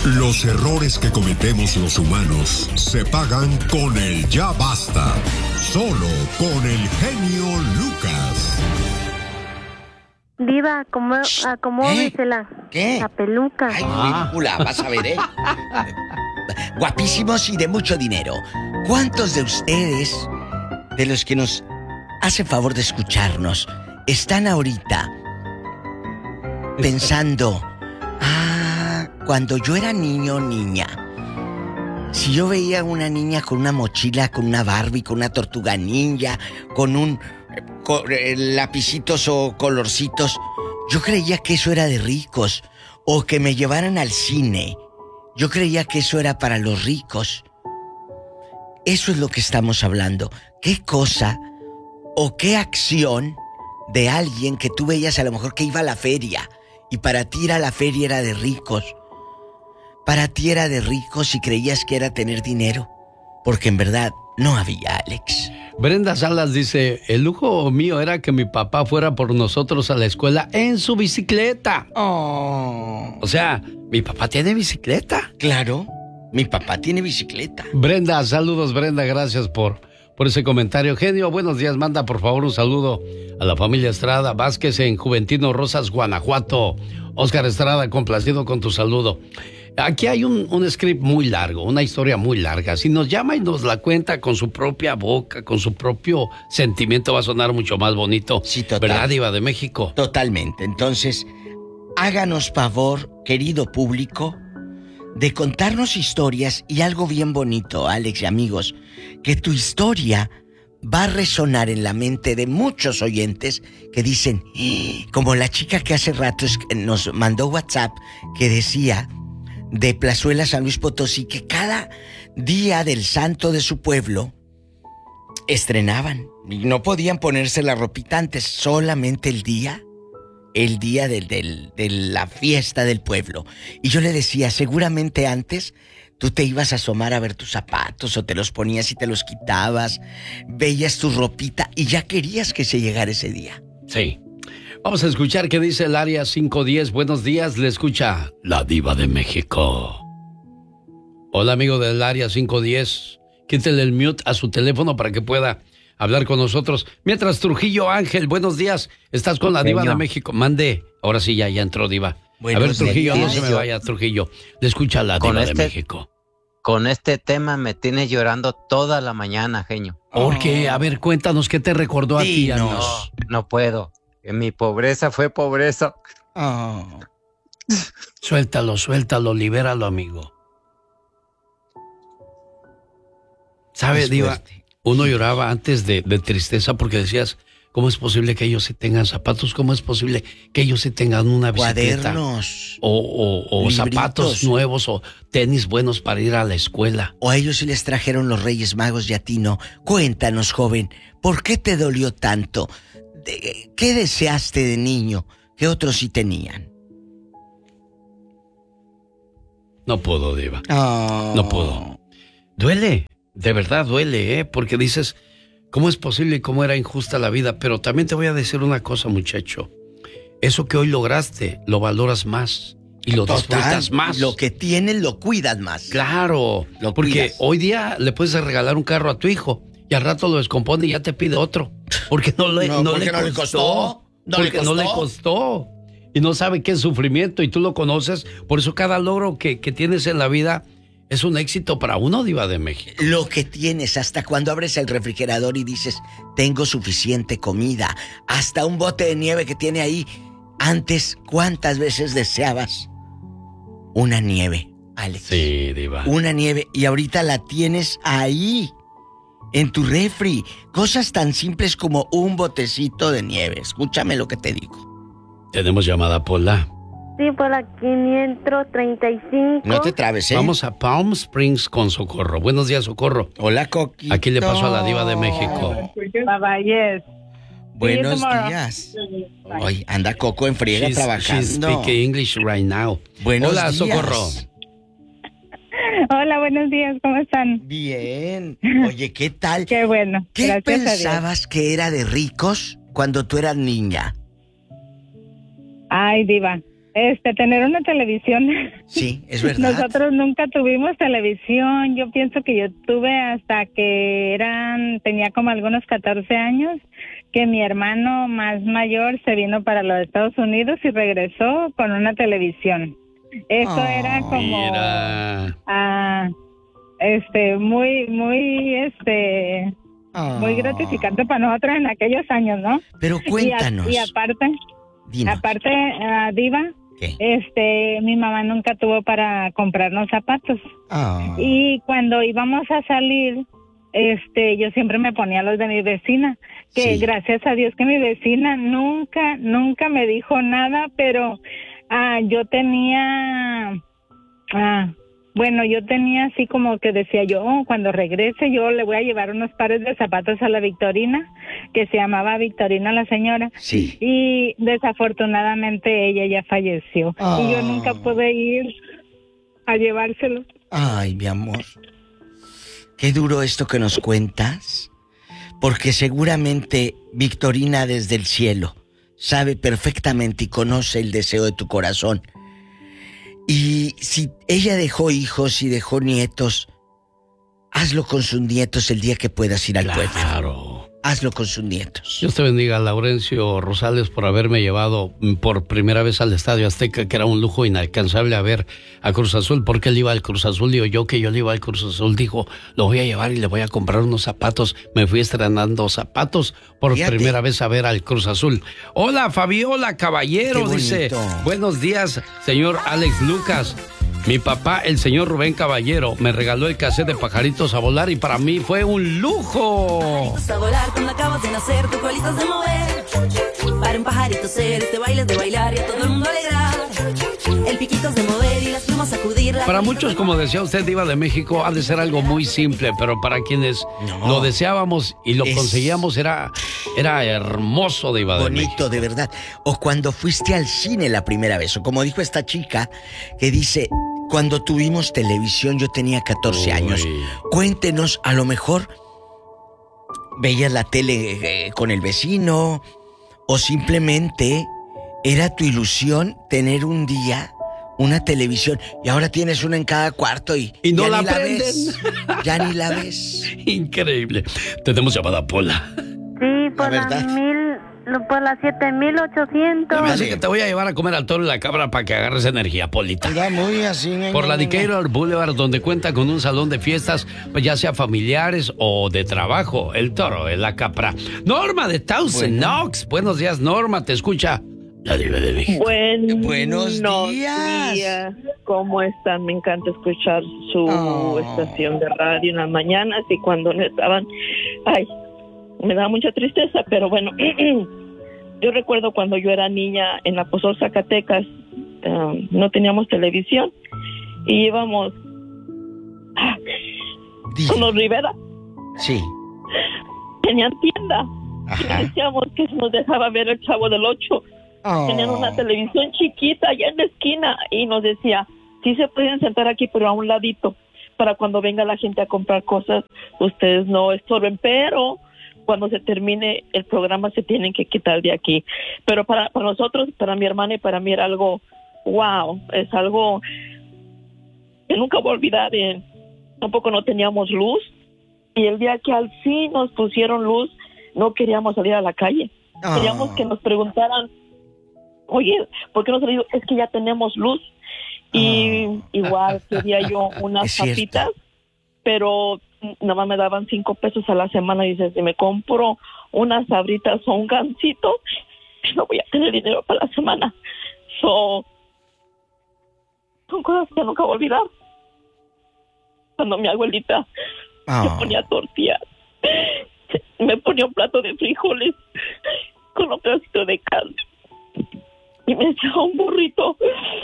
Los errores que cometemos los humanos se pagan con el ya basta. Solo con el genio Lucas. Diva, acomódesela. ¿Qué? La peluca. Ay, ridícula, vas a ver, ¿eh? Guapísimos y de mucho dinero. ¿Cuántos de ustedes, de los que nos hacen favor de escucharnos, están ahorita pensando, cuando yo era niño o niña, si yo veía a una niña con una mochila, con una Barbie, con una tortuga ninja, con lapicitos o colorcitos, yo creía que eso era de ricos? O que me llevaran al cine, yo creía que eso era para los ricos. Eso es lo que estamos hablando. ¿Qué cosa o qué acción de alguien que tú veías a lo mejor que iba a la feria y para ti ir a la feria era de ricos? Para ti era de ricos y creías que era tener dinero, porque en verdad no había, Alex. Brenda Salas dice, el lujo mío era que mi papá fuera por nosotros a la escuela en su bicicleta. Oh. O sea, mi papá tiene bicicleta. Claro, mi papá tiene bicicleta. Brenda, saludos Brenda, gracias por ese comentario. Genio, buenos días, manda por favor un saludo a la familia Estrada Vázquez en Juventino Rosas, Guanajuato. Oscar Estrada, complacido con tu saludo. Aquí hay un script muy largo, una historia muy larga. Si nos llama y nos la cuenta con su propia boca, con su propio sentimiento, va a sonar mucho más bonito. Sí, total. ¿Verdad, Diva de México? Totalmente. Entonces, háganos favor, querido público, de contarnos historias y algo bien bonito, Alex y amigos, que tu historia va a resonar en la mente de muchos oyentes que dicen, como la chica que hace rato nos mandó WhatsApp que decía de Plazuela, San Luis Potosí, que cada día del santo de su pueblo estrenaban y no podían ponerse la ropita antes, solamente el día de la fiesta del pueblo. Y yo le decía, seguramente antes tú te ibas a asomar a ver tus zapatos o te los ponías y te los quitabas, veías tu ropita y ya querías que se llegara ese día. Sí. Vamos a escuchar qué dice el área 510. Buenos días, le escucha la Diva de México. Hola, amigo del área 510. Quítele el mute a su teléfono para que pueda hablar con nosotros. Mientras, Trujillo Ángel, buenos días. Estás con la Diva de México. Mande. Ahora sí, ya entró, Diva. A ver, Trujillo, no se me vaya, Trujillo. Le escucha la Diva de México. Con este tema me tiene llorando toda la mañana, genio. ¿Por qué? A ver, cuéntanos qué te recordó a ti. No puedo. Mi pobreza fue pobreza. Oh. Suéltalo, libéralo, amigo. ¿Sabe, Diva? Uno lloraba antes de tristeza porque decías, ¿cómo es posible que ellos sí tengan zapatos? ¿Cómo es posible que ellos sí tengan una bicicleta? Cuadernos. O zapatos nuevos o tenis buenos para ir a la escuela. O a ellos sí les trajeron los Reyes Magos y a ti no. Cuéntanos, joven, ¿por qué te dolió tanto? ¿Qué deseaste de niño que otros sí tenían? No puedo, Diva. Oh. No puedo. Duele, de verdad duele, porque dices, ¿cómo es posible y cómo era injusta la vida? Pero también te voy a decir una cosa, muchacho. Eso que hoy lograste, lo valoras más y lo disfrutas más. Lo que tienes lo cuidas más. Claro, porque hoy día le puedes regalar un carro a tu hijo y al rato lo descompone y ya te pide otro. Porque no le costó. Porque no le costó. Y no sabe qué es sufrimiento y tú lo conoces. Por eso cada logro que tienes en la vida es un éxito para uno, Diva de México. Lo que tienes, hasta cuando abres el refrigerador y dices, tengo suficiente comida. Hasta un bote de nieve que tiene ahí. Antes, ¿cuántas veces deseabas una nieve, Alex? Sí, Diva. Una nieve y ahorita la tienes ahí. En tu refri, cosas tan simples como un botecito de nieve. Escúchame lo que te digo. Tenemos llamada, Pola. Sí, por la 535. No te trabes, ¿eh? Vamos a Palm Springs con Socorro. Buenos días, Socorro. Hola, Coquito. Aquí le paso a la Diva de México. Bye, yes. Buenos días. Hoy anda Coco en friega trabajando. She's speaking English right now. Hola, días. Socorro. Hola, buenos días, ¿cómo están? Bien. Oye, ¿qué tal? Qué bueno. ¿Qué pensabas que era de ricos cuando tú eras niña? Ay, Diva, tener una televisión. Sí, es verdad. Nosotros nunca tuvimos televisión. Yo pienso que yo tuve hasta que tenía como algunos 14 años, que mi hermano más mayor se vino para los Estados Unidos y regresó con una televisión. Eso era como muy muy gratificante para nosotros en aquellos años, ¿no? Pero cuéntanos. Y aparte, Diva, ¿qué? Mi mamá nunca tuvo para comprarnos zapatos. Y cuando íbamos a salir, yo siempre me ponía los de mi vecina, que sí. Gracias a Dios que mi vecina nunca me dijo nada, pero yo tenía así como que decía yo, cuando regrese yo le voy a llevar unos pares de zapatos a la Victorina, que se llamaba Victorina la señora. Sí. Y desafortunadamente ella ya falleció. Y yo nunca pude ir a llevárselo. Ay, mi amor. Qué duro esto que nos cuentas, porque seguramente Victorina desde el cielo sabe perfectamente y conoce el deseo de tu corazón. Y si ella dejó hijos y dejó nietos, hazlo con sus nietos el día que puedas ir al pueblo. Claro. Hazlo con sus nietos. Dios te bendiga, Laurencio Rosales, por haberme llevado por primera vez al Estadio Azteca, que era un lujo inalcanzable a ver a Cruz Azul. Porque él iba al Cruz Azul, digo yo que yo le iba al Cruz Azul, dijo, lo voy a llevar y le voy a comprar unos zapatos. Me fui estrenando zapatos por primera vez a ver al Cruz Azul. Hola, Fabiola Caballero, dice, buenos días, señor Alex Lucas. Mi papá, el señor Rubén Caballero, me regaló el cassette de Pajaritos a Volar y para mí fue un lujo. Pajaritos a volar cuando acabas de nacer, tu colita de mover. Para un pajarito ser, este baile es de bailar y a todo el mundo alegrar. El piquito es de mover y las plumas sacudir. Para muchos, como decía usted, Diva de México, ha de ser algo muy simple, pero para quienes lo deseábamos y lo conseguíamos era hermoso, Diva de México. Bonito, de verdad. O cuando fuiste al cine la primera vez, o como dijo esta chica que dice, cuando tuvimos televisión yo tenía 14 años. Cuéntenos, a lo mejor veías la tele con el vecino o simplemente era tu ilusión tener un día una televisión y ahora tienes una en cada cuarto y no ya la ni la prenden. ves. Ya ni la ves. Increíble. Tenemos llamada, Pola. Sí, por las 7,800. Así que te voy a llevar a comer al toro y la cabra para que agarres energía, Polita. Muy así. Por la Decatur Boulevard, donde cuenta con un salón de fiestas, pues ya sea familiares o de trabajo. El toro es la capra. Norma de Thousand Oaks. Buenos días, Norma. Te escucha la Diva de México. Buenos días. ¿Cómo están? Me encanta escuchar su estación de radio en las mañanas y cuando no estaban... Ay, me da mucha tristeza, pero bueno, yo recuerdo cuando yo era niña en la Pozol, Zacatecas, no teníamos televisión y íbamos con los Rivera. Sí. Tenían tienda. Y decíamos que se nos dejaba ver el Chavo del 8. Tenían una televisión chiquita allá en la esquina y nos decía, sí se pueden sentar aquí, pero a un ladito, para cuando venga la gente a comprar cosas, ustedes no estorben, pero cuando se termine el programa se tienen que quitar de aquí. Pero para nosotros, para mi hermana y para mí era algo, wow, es algo que nunca voy a olvidar. Tampoco no teníamos luz y el día que al fin nos pusieron luz, no queríamos salir a la calle. Queríamos que nos preguntaran, oye, ¿por qué no salimos? Es que ya tenemos luz. Y igual quería yo unas papitas, pero nada más me daban 5 pesos a la semana y dices, si me compro unas sabritas o un gansito, no voy a tener dinero para la semana. Son cosas que nunca voy a olvidar. Cuando mi abuelita se ponía tortillas, me ponía un plato de frijoles con un pedacito de carne y me echaba un burrito.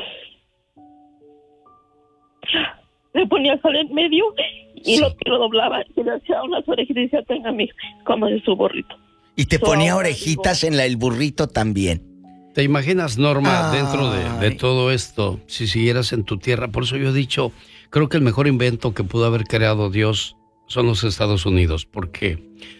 Le ponía sal en medio y lo doblaba y le hacía unas orejitas y decía, tenga mi, cómase su burrito. Y te ponía orejitas en el burrito también. ¿Te imaginas, Norma, dentro de todo esto, si siguieras en tu tierra? Por eso yo he dicho, creo que el mejor invento que pudo haber creado Dios son los Estados Unidos, porque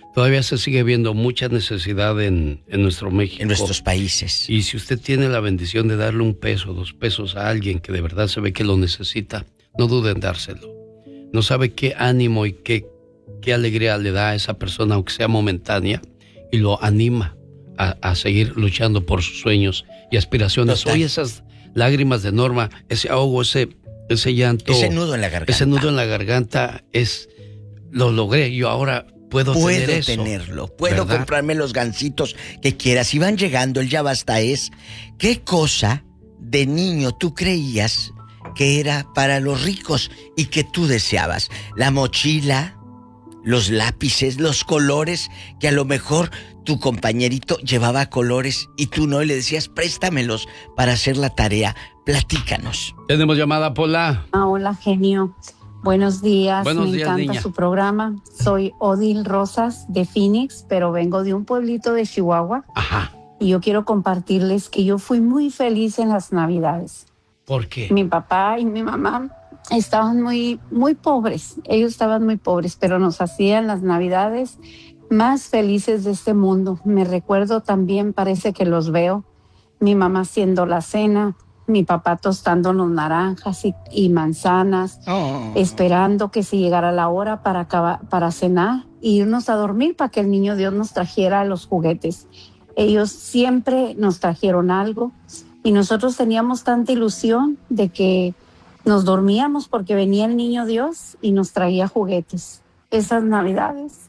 Todavía se sigue viendo mucha necesidad en nuestro México. En nuestros países. Y si usted tiene la bendición de darle $1, $2 a alguien que de verdad se ve que lo necesita, no duden en dárselo. No sabe qué ánimo y qué alegría le da a esa persona, aunque sea momentánea, y lo anima a seguir luchando por sus sueños y aspiraciones. Hoy esas lágrimas de Norma, ese ahogo, ese llanto, ese nudo en la garganta. Ese nudo en la garganta lo logré. Yo ahora puedo tener eso. Puedo ¿verdad? comprarme los gancitos que quieras. Y van llegando, el ya basta es. ¿Qué cosa de niño tú creías que era para los ricos y que tú deseabas? La mochila, los lápices, los colores, que a lo mejor tu compañerito llevaba colores y tú no, y le decías, préstamelos para hacer la tarea. Platícanos. Tenemos llamada, Pola. Hola, genio. Buenos días. Me encanta niña. Su programa. Soy Odil Rosas de Phoenix, pero vengo de un pueblito de Chihuahua. Ajá. Y yo quiero compartirles que yo fui muy feliz en las Navidades. ¿Por qué? Mi papá y mi mamá estaban muy pobres. Ellos estaban muy pobres, pero nos hacían las Navidades más felices de este mundo. Me recuerdo también, parece que los veo, mi mamá haciendo la cena, mi papá tostando los naranjas y manzanas, esperando que se llegara la hora para cenar e irnos a dormir para que el niño Dios nos trajera los juguetes. Ellos siempre nos trajeron algo y nosotros teníamos tanta ilusión de que nos dormíamos porque venía el niño Dios y nos traía juguetes. Esas Navidades,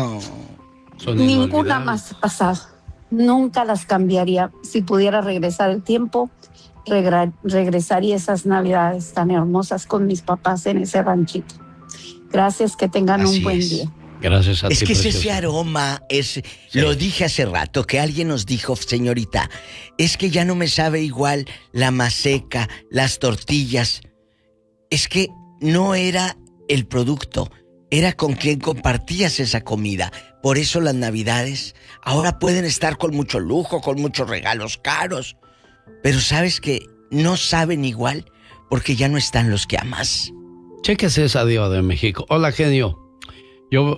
ninguna más pasada. Nunca las cambiaría. Si pudiera regresar el tiempo, regresaría esas Navidades tan hermosas con mis papás en ese ranchito. Gracias, que tengan un buen día. Gracias a ti, Es que es preciosa. ese aroma, lo dije hace rato, que alguien nos dijo, señorita, es que ya no me sabe igual la maseca, las tortillas. Es que no era el producto, era con quien compartías esa comida. Por eso las Navidades ahora pueden estar con mucho lujo, con muchos regalos caros. Pero sabes que no saben igual porque ya no están los que amas. Chéquese esa diva de México. Hola, genio. Yo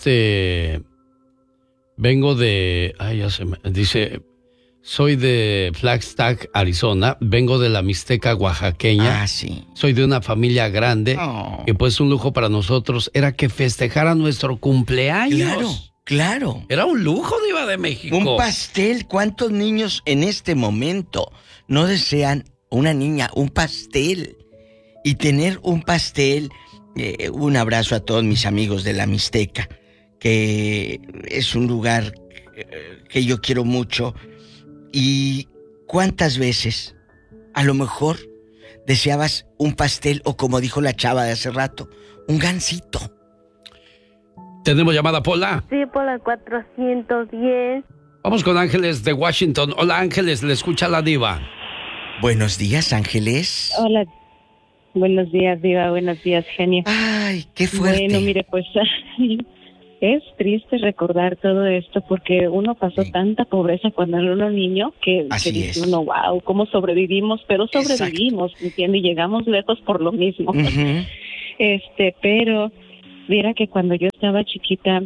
vengo de... dice, soy de Flagstaff, Arizona. Vengo de la Mixteca oaxaqueña. Sí. Soy de una familia grande. Y pues un lujo para nosotros era que festejara nuestro cumpleaños. Claro. Era un lujo, diva de México. Un pastel. ¿Cuántos niños en este momento no desean una niña, un pastel? Y tener un pastel... un abrazo a todos mis amigos de la Mixteca, que es un lugar que yo quiero mucho. Y cuántas veces a lo mejor deseabas un pastel o, como dijo la chava de hace rato, un gansito. ¿Tenemos llamada, Pola? Sí, Pola 410. Vamos con Ángeles de Washington. Hola, Ángeles, le escucha la diva. Buenos días, Ángeles. Hola. Buenos días, diva. Buenos días, genio. Ay, qué fuerte. Bueno, mire, pues es triste recordar todo esto porque uno pasó tanta pobreza cuando era uno niño que dice uno, wow, cómo sobrevivimos, pero sobrevivimos, ¿entiende? Y llegamos lejos por lo mismo. Uh-huh. Pero mira que cuando yo estaba chiquita,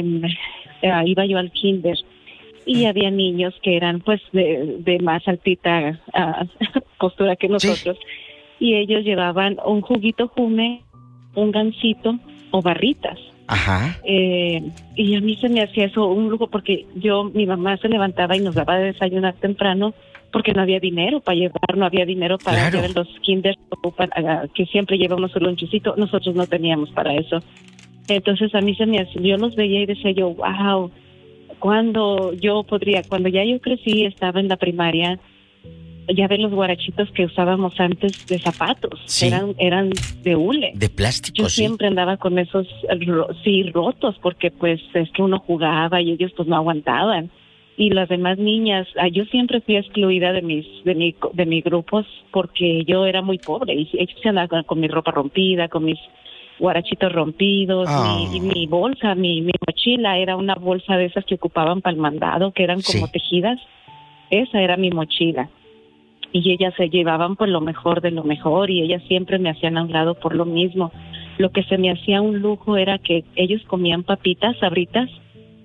iba yo al kinder y había niños que eran pues de más altita postura que nosotros. Sí. Y ellos llevaban un juguito Jume, un gansito o barritas. Ajá. Y a mí se me hacía eso un lujo porque mi mamá se levantaba y nos daba de desayunar temprano porque no había dinero para llevar, no había dinero para llevar los kinders que siempre llevamos un lonchecito. Nosotros no teníamos para eso. Entonces a mí se me hacía, yo los veía y decía yo, wow, cuando ya yo crecí, estaba en la primaria, ya ves los guarachitos que usábamos antes de zapatos, sí. eran de hule. De plástico, yo siempre andaba con esos, rotos, porque pues es que uno jugaba y ellos pues no aguantaban. Y las demás niñas, yo siempre fui excluida de mis grupos porque yo era muy pobre y ellos andaban con mi ropa rompida, con mis guarachitos rompidos, y mi bolsa, mi mochila era una bolsa de esas que ocupaban para el mandado, que eran como tejidas. Esa era mi mochila. Y ellas se llevaban pues lo mejor de lo mejor y ellas siempre me hacían a un lado por lo mismo. Lo que se me hacía un lujo era que ellos comían papitas, sabritas,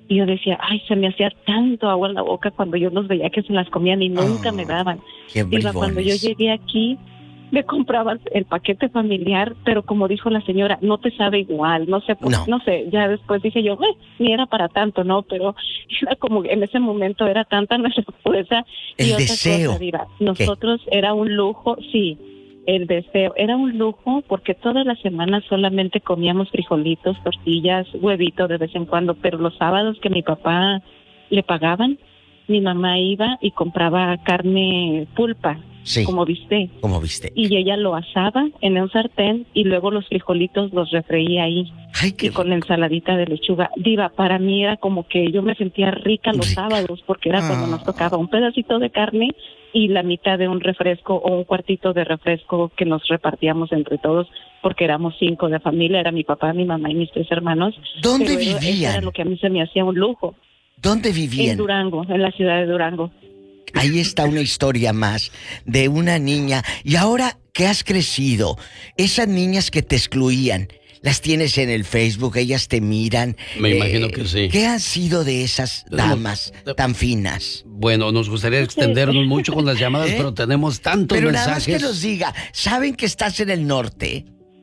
Y yo decía, ay, se me hacía tanto agua en la boca cuando yo los veía que se las comían y nunca me daban. Diva, cuando yo llegué aquí, me compraba el paquete familiar, pero como dijo la señora, no te sabe igual, no sé, no sé, ya después dije yo, ni era para tanto, ¿no? Pero era como, en ese momento era tanta nuestra fuerza. El deseo. Cosa, Diva, nosotros era un lujo, sí, el deseo, era un lujo porque todas las semanas solamente comíamos frijolitos, tortillas, huevito de vez en cuando, pero los sábados que mi papá le pagaban, mi mamá iba y compraba carne pulpa. Sí, como bistec. Y ella lo asaba en un sartén y luego los frijolitos los refreía ahí. Ay, y con ensaladita de lechuga. Diva, para mí era como que yo me sentía rica los sábados porque era cuando nos tocaba un pedacito de carne y la mitad de un refresco o un cuartito de refresco que nos repartíamos entre todos porque éramos 5 de familia, era mi papá, mi mamá y mis 3 hermanos. ¿Dónde vivían? Eso era lo que a mí se me hacía un lujo. ¿Dónde vivían? En Durango, en la ciudad de Durango. Ahí está una historia más de una niña. Y ahora que has crecido, esas niñas que te excluían, las tienes en el Facebook, ellas te miran. Me imagino que sí. ¿Qué han sido de esas damas tan finas? Bueno, nos gustaría extendernos mucho con las llamadas, pero tenemos tantos mensajes. Pero nada más que nos diga, ¿saben que estás en el norte?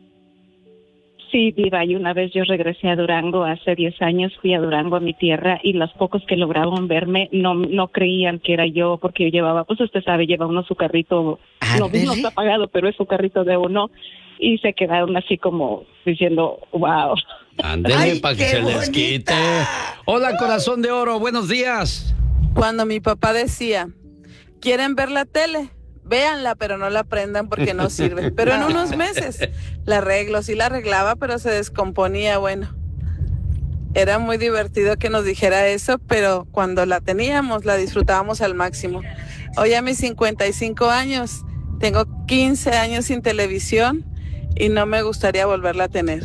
Sí, Diva, y una vez yo regresé a Durango, hace 10 años fui a Durango, a mi tierra, y los pocos que lograban verme no creían que era yo, porque yo llevaba, pues usted sabe, lleva uno su carrito, no está pagado, pero es su carrito de uno, y se quedaron así como diciendo, wow. Ándele para que se les quite. Hola, corazón de oro, buenos días. Cuando mi papá decía, ¿quieren ver la tele? Véanla, pero no la prendan porque no sirve. Pero en unos meses la arreglo, sí la arreglaba, pero se descomponía, bueno. Era muy divertido que nos dijera eso, pero cuando la teníamos, la disfrutábamos al máximo. Hoy a mis 55 años, tengo 15 años sin televisión y no me gustaría volverla a tener.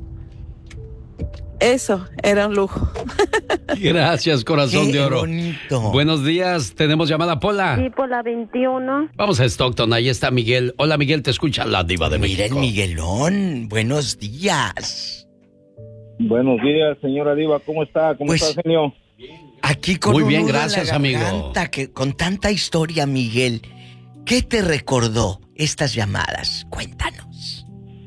Eso era un lujo. Gracias, corazón Qué de oro. Bonito. Buenos días, tenemos llamada, Pola. Sí, Pola 21. Vamos a Stockton, ahí está Miguel. Hola, Miguel, te escucha la Diva de México. Mira el Miguelón, buenos días. Buenos días, señora Diva, ¿cómo está? ¿Cómo está, señor? Aquí con muy un bien, nudo gracias, en la amigo. garganta, que con tanta historia, Miguel, ¿qué te recordó estas llamadas? Cuéntanos.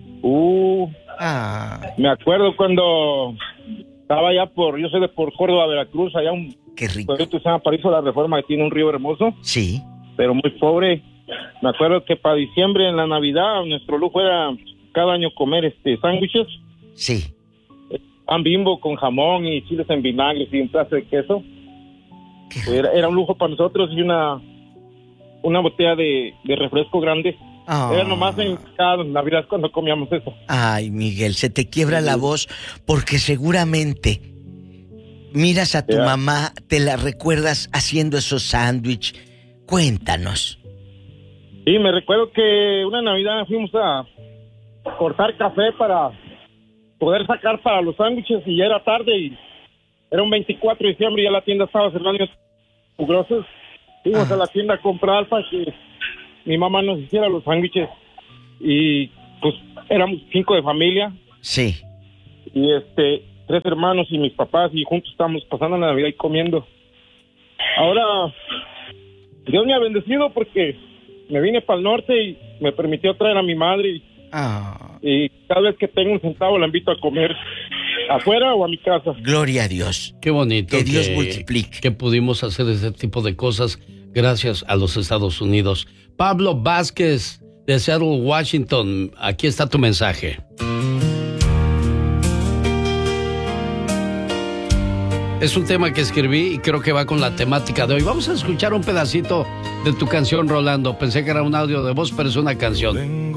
Me acuerdo cuando estaba allá yo soy de por Córdoba, Veracruz, allá qué rico. Se llama Paraíso de la Reforma, que tiene un río hermoso. Sí. Pero muy pobre. Me acuerdo que para diciembre, en la Navidad, nuestro lujo era cada año comer sándwiches. Sí. Pan Bimbo con jamón y chiles en vinagre y un pedazo de queso. Era un lujo para nosotros y una botella de refresco grande. Era nomás en cada Navidad cuando comíamos eso. Ay, Miguel, se te quiebra la voz porque seguramente miras a tu mamá, te la recuerdas haciendo esos sándwiches. Cuéntanos. Sí, me recuerdo que una Navidad fuimos a cortar café para poder sacar para los sándwiches y ya era tarde y era un 24 de diciembre y ya la tienda estaba cerrando grosas. Fuimos a la tienda a comprar para que mi mamá nos hiciera los sándwiches y pues éramos 5 de familia. Sí. Y 3 hermanos y mis papás y juntos estábamos pasando la Navidad y comiendo. Ahora Dios me ha bendecido porque me vine para el norte y me permitió traer a mi madre y cada vez que tengo un centavo la invito a comer afuera o a mi casa. Gloria a Dios. Qué bonito. Que Dios multiplique. Que pudimos hacer ese tipo de cosas gracias a los Estados Unidos. Pablo Vázquez, de Seattle, Washington. Aquí está tu mensaje. Es un tema que escribí y creo que va con la temática de hoy. Vamos a escuchar un pedacito de tu canción, Rolando. Pensé que era un audio de voz, pero es una canción.